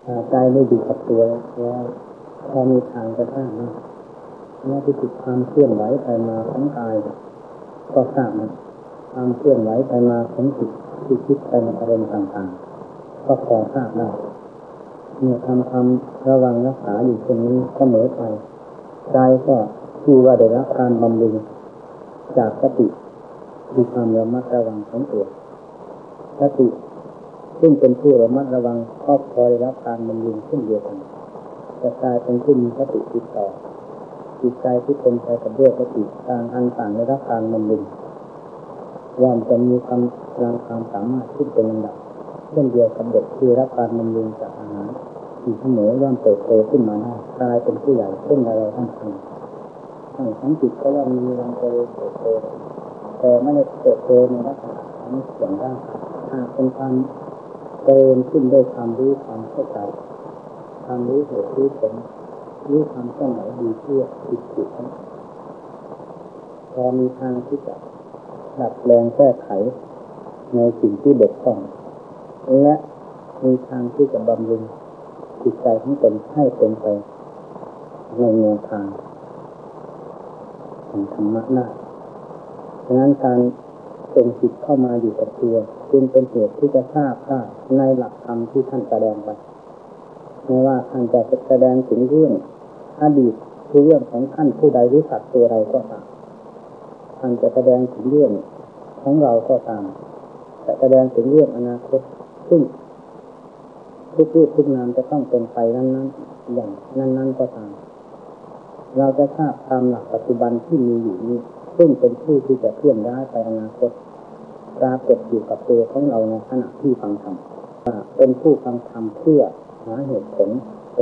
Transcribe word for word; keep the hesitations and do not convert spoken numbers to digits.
ใจไม่อยู่กับตัวแล้วพอมีทางกระทั่งนะเมื่อที่ติดความเคลื่อนไหวไปมาของกายก็ทราบนะความเคลื่อนไหวไปมาของจิตที่คิดไปในอารมณ์ต่างๆก็พอทราบได้เมื่อทำความระวังรักษาอยู่ตรงนี้เสมอไปใจก็ชื่อว่าได้รับการบำรุงจากสติมีความระมัดระวังของตัวสติซึ่งเป็นผู้ระมัดระวังก็พอได้รับการบำรุงเช่นเดียวกันแต่กลายเป็นผู้มีสติติดต่อจิตใจที่เป็นไปกับด้วยสติต่างอันต่างได้รับการบำรุงย่อมจะมีความพลังความสามารถที่เป็นลำดับเช่นเดียวกับเด็กที่รับการบำรุงจากอาหารที่เสมอย่อมเติบโตขึ้นมาได้กลายเป็นผู้ใหญ่เช่นเราทั้งทั้งทั้งทั้งจิตก็ย่อมมีความเติบโตแต่ไม่ได้เติบโตในลักษณะของเสียงร่างหากเป็นความเติมขึ้นด้วยความรู้ความเข้าใจความรู้เหตุรู้ผลรู้ความเคลื่อนไหวดีเพื่อจิตจิตพอมีทางที่จะดัดแปลงแก้ไขในสิ่งที่บกพร่องและมีทางที่จะบำรุงจิตใจของตนให้เป็นไปในแนวทางของธรรมะได้ฉะนั้นการส่งจิตเข้ามาอยู่กับตัวจึงเป็นเหตุที่จะทราบได้ในหลักธรรมที่ท่านแสดงไปไม่ว่าท่านจะแสดงถึงเรื่องอดีตคือเรื่องของท่านผู้ใดรู้จักตัวใดก็ตามท่านจะแสดงถึงเรื่องของเราก็ตามจะแสดงถึงเรื่องอนาคตซึ่งทุกรูปทุกนามจะต้องเป็นไปนั้นๆอย่างนั้นๆก็ตามเราจะทราบตามหลักปัจจุบันที่มีอยู่นี้ซึ่งเป็นผู้ที่จะเคลื่อนย้ายไปอนาคตปรากฏอยู่กับตัวของเราในขณะที่ฟังธรรมเป็นผู้ฟังธรรมเพื่อหาเหตุผล